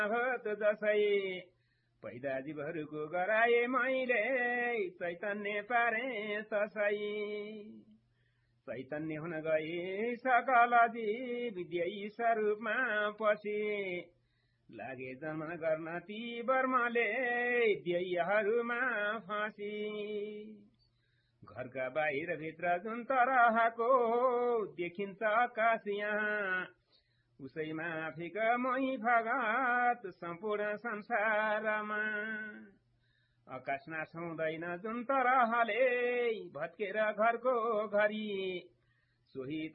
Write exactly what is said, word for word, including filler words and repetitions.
होत दसै पैदा जीवहरूको गराए मैले चैतन्य पारे तसै चैतन्य हुन गए सकल जीव विद्यै स्वरूपमा पछि लागे जन्म गर्न ती वर्मले ध्ययहरूमा फाँसी घरका बाहिर भित्र जुन तरहको देखिन्छ आकाश यहाँ उसैमा फिक मोही भगत सम्पूर्ण संसारमा आकाश नाश हुँदैन जुन तरहले भत्केर घरको घरी सोही